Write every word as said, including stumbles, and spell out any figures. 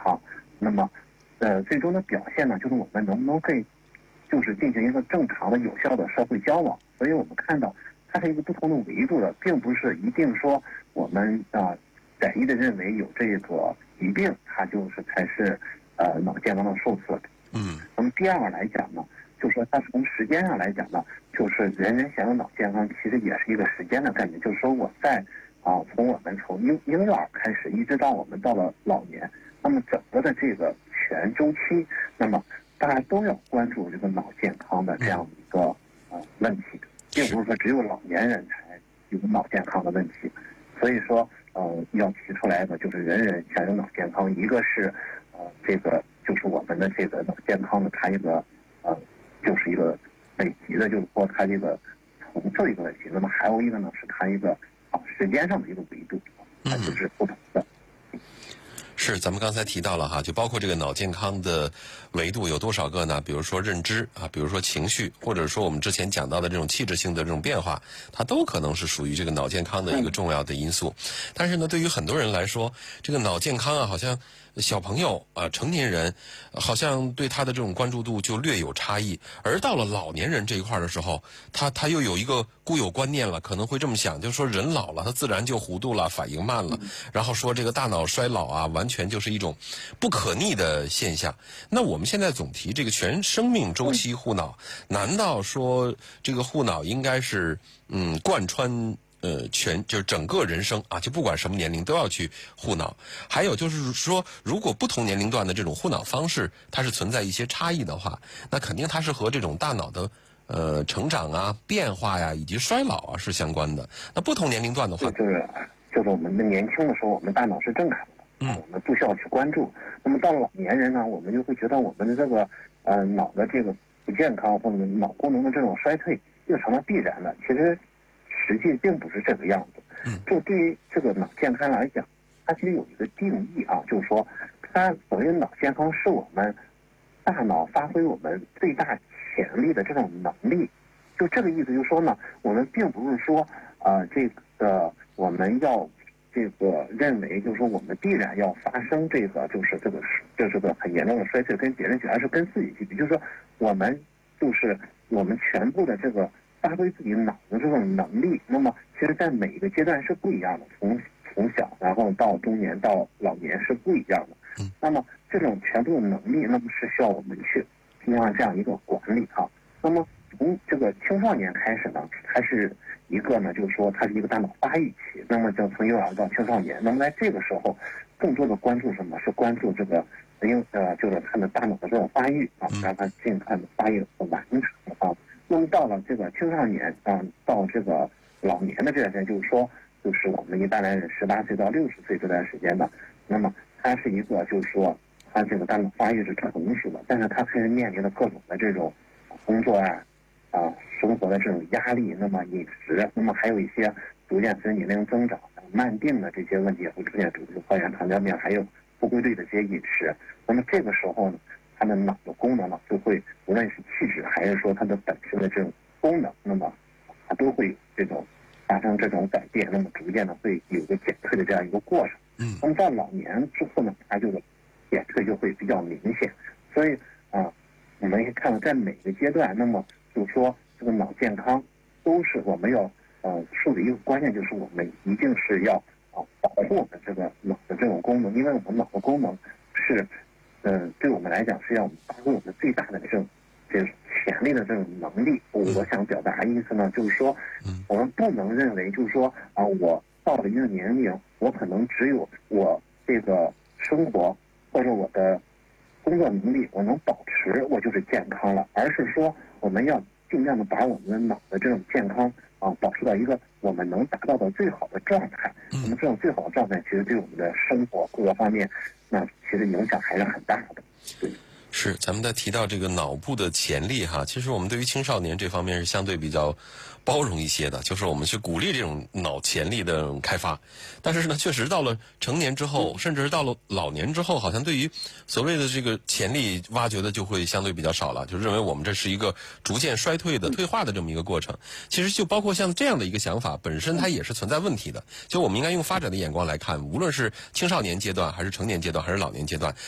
康。那么，呃，最终的表现呢，就是我们能不能跟，就是进行一个正常的、有效的社会交往。所以我们看到，它是一个不同的维度的，并不是一定说我们啊简易的认为有这个疾病，它就是才是呃脑健康的受测者。 嗯。 那么第二个来讲呢，就说它从时间上来讲呢，就是人人享有脑健康，其实也是一个时间的概念，就是说我在啊从我们从婴婴幼儿开始，一直到我们到了老年。那么整个的这个全周期，那么大家都要关注这个脑健康的这样一个呃问题，并不是说只有老年人才有脑健康的问题。所以说，呃，要提出来的就是人人享有脑健康，一个是呃这个就是我们的这个脑健康的它一个呃就是一个累积的，就是说它这个层次的一个问题。那么还有一个呢是它一个啊时间上的一个维度，它就是不同的。 是，咱们刚才提到了哈，就包括这个脑健康的维度有多少个呢？比如说认知啊，比如说情绪，或者说我们之前讲到的这种气质性的这种变化，它都可能是属于这个脑健康的一个重要的因素。但是呢，对于很多人来说，这个脑健康啊，好像小朋友啊、成年人，好像对他的这种关注度就略有差异。而到了老年人这一块的时候，他他又有一个固有观念了，可能会这么想，就是说人老了，他自然就糊涂了，反应慢了，然后说这个大脑衰老啊，完全就是一种不可逆的现象。那我们现在总提这个全生命周期护脑，难道说这个护脑应该是嗯贯穿？呃，全就是整个人生啊，就不管什么年龄都要去护脑。还有就是说，如果不同年龄段的这种护脑方式，它是存在一些差异的话，那肯定它是和这种大脑的呃成长啊、变化呀、以及衰老啊是相关的。那不同年龄段的话， 就是就是我们的年轻的时候，我们大脑是正常的，嗯，我们不需要去关注。那么到了老年人呢，我们就会觉得我们的这个呃脑的这个不健康或者脑功能的这种衰退就成了必然的。其实。实际并不是这个样子。就对于这个脑健康来讲，它其实有一个定义啊，就是说，它所谓的脑健康是我们大脑发挥我们最大潜力的这种能力。就这个意思，就是说呢，我们并不是说呃这个我们要这个认为，就是说我们必然要发生这个就是这个这是个很严重的衰退，跟别人比，而是跟自己去比，就是说我们就是我们全部的这个。发挥自己脑的这种能力，那么其实在每一个阶段是不一样的，从从小然后到中年到老年是不一样的。那么这种全部的能力，那么是需要我们去进行这样一个管理啊。那么从这个青少年开始呢，它是一个呢，就是说它是一个大脑发育期，那么就从幼儿到青少年，那么在这个时候，更多的关注什么？是关注这个因呃，就是他的大脑的这种发育啊，让它尽快的发育和完成啊。那么到了这个青少年啊，到这个老年的这段时间，就是说，就是我们一般来人十八岁到六十岁这段时间呢，那么它是一个，就是说，它这个大脑发育是成熟的，但是它开始面临的各种的这种工作啊、啊生活的这种压力，那么饮食，那么还有一些逐渐随年龄增长、慢病的这些问题也会出现，比如说高原糖尿病，还有不规律的这些饮食。那么这个时候呢，它的脑的功能呢，就会无论是气质还是说它的本身的这种功能，那么它都会这种发生这种改变，那么逐渐的会有一个减退的这样一个过程。 嗯， 那么到老年之后呢，它这个减退就会比较明显。所以啊、呃，我们可以看到在每个阶段，那么就是说这个脑健康都是我们要呃树立一个观念，就是我们一定是要啊保护我们这个脑的这种功能，因为我们脑的功能是。嗯，对我们来讲是要发挥我们最大的这种这种潜力的这种能力。我想表达的意思呢，就是说，我们不能认为就是说啊，我到了一个年龄，我可能只有我这个生活或者我的工作能力我能保持，我就是健康了，而是说我们要尽量的把我们的脑的这种健康啊保持到一个我们能达到的最好的状态。那么这种最好的状态，其实对我们的生活各个方面。那其实影响还是很大的。对， 是，咱们在提到这个脑部的潜力哈，其实我们对于青少年这方面是相对比较包容一些的，就是我们去鼓励这种脑潜力的这种开发。但是呢，确实到了成年之后，甚至是到了老年之后，好像对于所谓的这个潜力挖掘的就会相对比较少了，就认为我们这是一个逐渐衰退的、退化的这么一个过程。其实就包括像这样的一个想法本身，它也是存在问题的。就我们应该用发展的眼光来看，无论是青少年阶段，还是成年阶段，还是老年阶段，